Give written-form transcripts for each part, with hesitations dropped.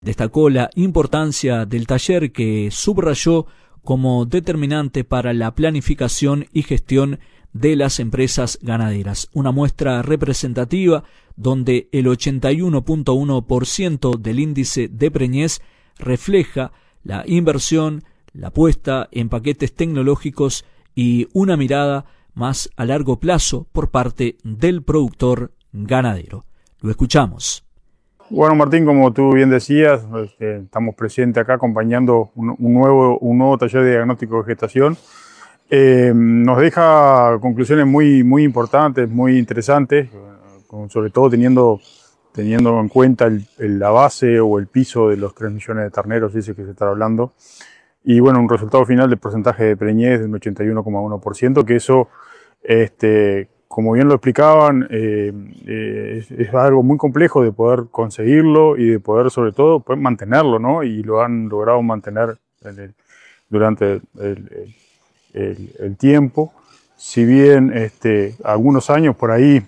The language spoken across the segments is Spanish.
Destacó la importancia del taller que subrayó como determinante para la planificación y gestión de las empresas ganaderas. Una muestra representativa donde el 81.1% del índice de preñez refleja la inversión, la puesta en paquetes tecnológicos y una mirada más a largo plazo por parte del productor ganadero. Lo escuchamos. Bueno, Martín, como tú bien decías, estamos presentes acá acompañando un nuevo taller de diagnóstico de gestación. Nos deja conclusiones muy importantes, muy interesantes, sobre todo teniendo en cuenta la base o el piso de los 3 millones de terneros, ese que se está hablando. Y bueno, un resultado final de porcentaje de preñez de un 81,1%, que eso, como bien lo explicaban, es algo muy complejo de poder conseguirlo y de poder, sobre todo, poder mantenerlo, ¿no? Y lo han logrado mantener durante el tiempo. Si bien algunos años por ahí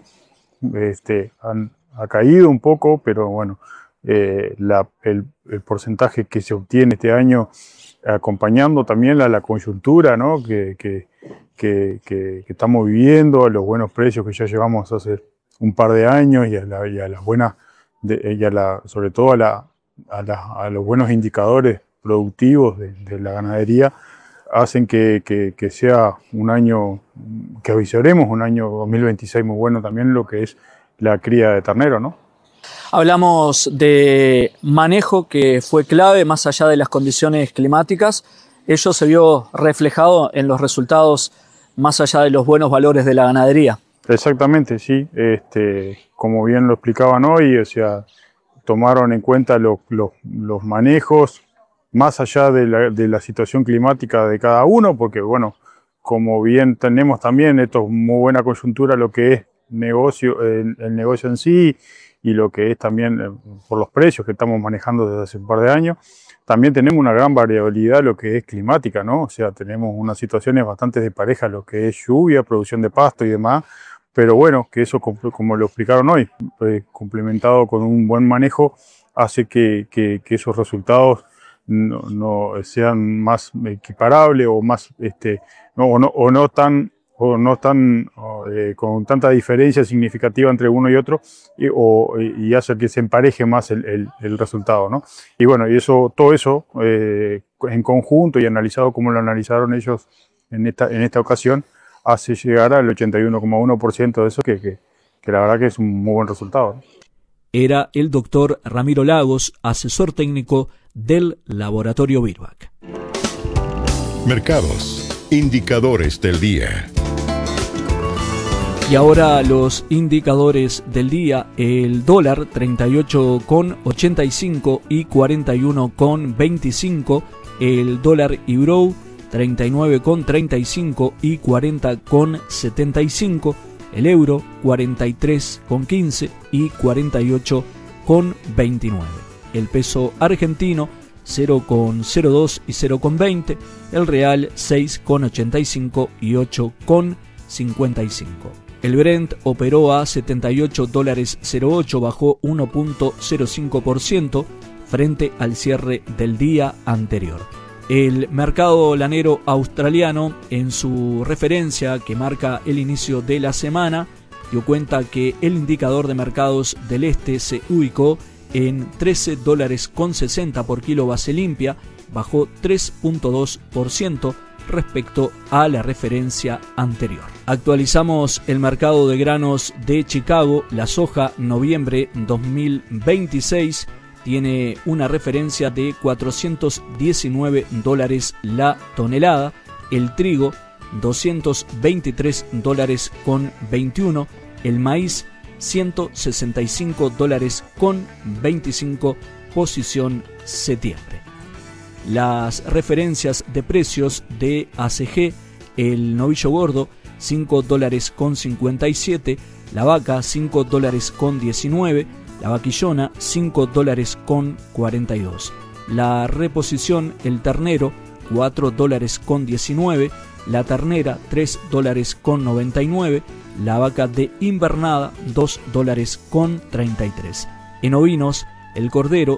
ha caído un poco, pero bueno, el porcentaje que se obtiene este año, acompañando también a la coyuntura, ¿no? que estamos viviendo, a los buenos precios que ya llevamos hace un par de años y a las buenas, sobre todo a los buenos indicadores productivos de la ganadería, hacen que sea un año, que avisaremos un año 2026 muy bueno también en lo que es la cría de ternero, ¿no? Hablamos de manejo que fue clave más allá de las condiciones climáticas. Ello se vio reflejado en los resultados más allá de los buenos valores de la ganadería. Exactamente, sí. Como bien lo explicaban hoy, o sea, tomaron en cuenta los manejos más allá de la situación climática de cada uno, porque bueno, como bien tenemos también, esto es muy buena coyuntura lo que es negocio, el negocio en sí, y lo que es también por los precios que estamos manejando desde hace un par de años. También tenemos una gran variabilidad lo que es climática, ¿no? O sea, tenemos unas situaciones bastante desparejas, lo que es lluvia, producción de pasto y demás, pero bueno, que eso, como lo explicaron hoy, complementado con un buen manejo, hace que esos resultados no sean más equiparables o más, no tan con tanta diferencia significativa entre uno y otro, y hace que se empareje más el resultado, ¿no? Y bueno, todo eso en conjunto y analizado como lo analizaron ellos en esta ocasión, hace llegar al 81,1% de eso, que la verdad que es un muy buen resultado, ¿no? Era el doctor Ramiro Lagos, asesor técnico del Laboratorio Virbac. Mercados, indicadores del día. Y ahora los indicadores del día: el dólar 38,85 y 41,25, el dólar euro 39,35 y 40,75, el euro 43,15 y 48,29, el peso argentino 0,02 y 0,20, el real 6,85 y 8,55. El Brent operó a $78.08, bajó 1.05% frente al cierre del día anterior. El mercado lanero australiano, en su referencia que marca el inicio de la semana, dio cuenta que el indicador de mercados del este se ubicó en $13.60 por kilo base limpia, bajó 3.2% respecto a la referencia anterior. Actualizamos el mercado de granos de Chicago. La soja noviembre 2026 tiene una referencia de $419 la tonelada, el trigo $223.21, el maíz $165.25, posición septiembre. Las referencias de precios de ACG: el novillo gordo $5.57, la vaca $5.19, la vaquillona $5.42. La reposición: el ternero $4.19, la ternera $3.99, la vaca de invernada $2.33. En ovinos, el cordero